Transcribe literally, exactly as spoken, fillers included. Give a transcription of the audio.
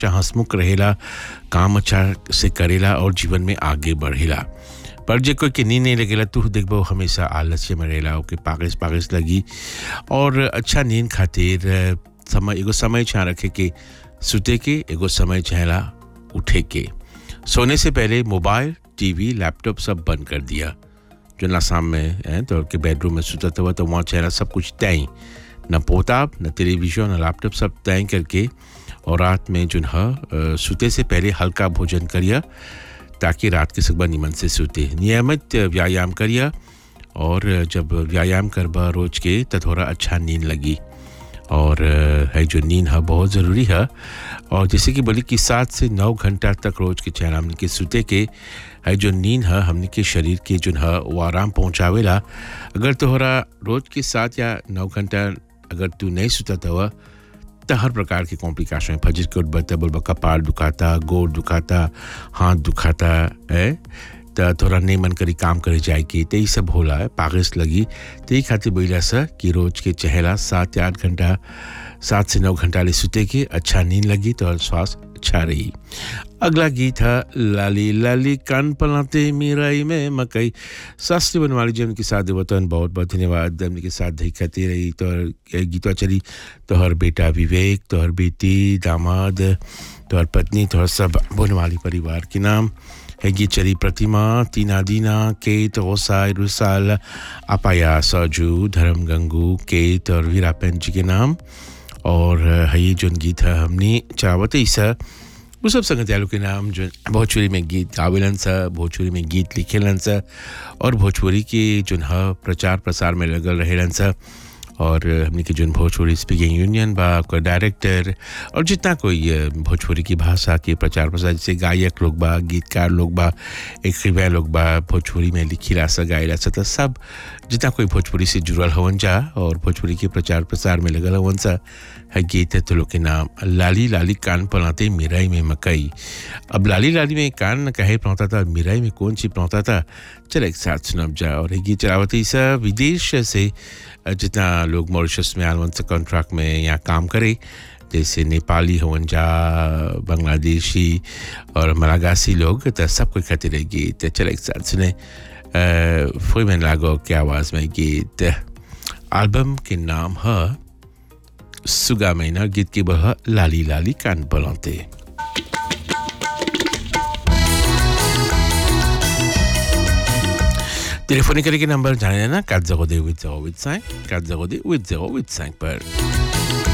हंसमुख रहेला, काम अच्छा से करेला और जीवन में आगे बढ़ेला। पर जे कोई के नींद नहीं लगेला तू देखबो हमेशा आलस्य में रहेला, ओके पागस पागस लगी। और अच्छा नींद खातिर समय एगो समय छा रखे के सुते के, एगो समय छला उठे के। सोने से पहले मोबाइल, टीवी, लैपटॉप सब बंद कर दिया। जो ना सामने है तो के बेडरूम में सुता हुआ तो वहाँ चेहरा सब कुछ तय, न पोताब न टेलीविजन न लैपटॉप, सब तय करके। और रात में जो है सुते से पहले हल्का भोजन करिए ताकि रात के सुबह निमन से सूते। नियमित व्यायाम करिए और जब व्यायाम करबा रोज के तो थोड़ा अच्छा नींद लगी। और है जो नींद है बहुत ज़रूरी है। और जैसे कि बोली कि सात से नौ घंटा तक रोज के चेहरा हमने के सूते के है जो नींद है हमने के शरीर के जो है वो आराम पहुँचावेला। अगर तोहरा रोज के सात या नौ घंटा अगर तू नहीं सुता हुआ तो हर प्रकार की कॉम्प्लिकेशन, फजर के उठबता बोलबा कपार दुखाता, गोड़ दुखाता, हाथ दुखाता है, तो थोड़ा नहीं मन करी काम करे जाए कि तो ये सब होला है, पागस लगी। तो ये खातिर बोला सा कि रोज के चेहरा सात या आठ घंटा सात से नौ घंटा ले सुते के अच्छा नींद लगी तो स्वास्थ्य अच्छा रही। अगला गीत है लाली लाली कान पलाते मीराई में मकई। शास्त्री बनवाली जी उनके साथ वतन बहुत बहुत धन्यवाद। उनके साथ धई खाती रही तो गीतवा चली तो हर बेटा विवेक, तो हर बेटी दामाद, तो हर पत्नी, तो हर सब बनवाली परिवार के नाम है गीत चली। प्रतिमा, तीना दीना, केत, ओसाई, रुसाल, अपाया, सजू, धर्म गंगू, केत और वीरापन जी के नाम। और है ये जो गीत है हमने चावत ईसा वो सब संगतियालों के नाम जो भोजपुरी में गीत गावेलन सा, भोजपुरी में गीत लिखेलन सा और भोजपुरी के जो है प्रचार प्रसार में लगल रहेलन सा। और हमने के जो भोजपुरी स्पीकिंग यूनियन बा, कोई डायरेक्टर और जितना कोई भोजपुरी की भाषा के प्रचार प्रसार जैसे गायक लोग बा, गीतकार लोग बा, एक खिबा लोग बा, भोजपुरी में लिखीला सा गायला सा, तो सब जितना कोई भोजपुरी से जुड़ल हवन जा और भोजपुरी के प्रचार प्रसार में लगल हवन सा है गीत है तो लोग के नाम लाली लाली कान पलाते मिराई में मकई। अब लाली लाली में कान कहे पलाता था, मिराई में कौन सी पलाता था, चल एक साथ सुनब जा। और गीत चलावती सा विदेश से जितना लोग मॉरिशस में आलवन से कॉन्ट्रैक्ट में यहाँ काम करे, जैसे नेपाली हवन जा, बांग्लादेशी और मलागासी लोग, तो सब कोई खातिर है गीत। चल एक साथ सुने फुईमन लागो की आवाज़ में गीत। एल्बम के नाम है सुगा महीना, गीत की बह लाली लाली कान पलाते। टेलीफोन करके नंबर जाने ना काट जगो दे विद जगो विद साइन, काट जगो दे विद जगो विद साइन पर।